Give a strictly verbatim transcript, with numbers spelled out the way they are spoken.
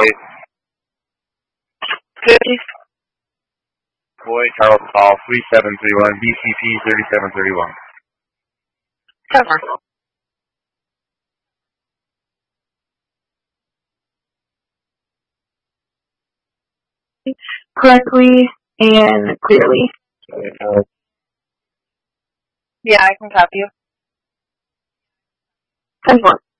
eight. fifty. Boy, Charles Paul, three seven three one, B C P thirty-seven thirty-one. Cover. Correctly and clearly. Uh, Yeah, I can copy you. ten four.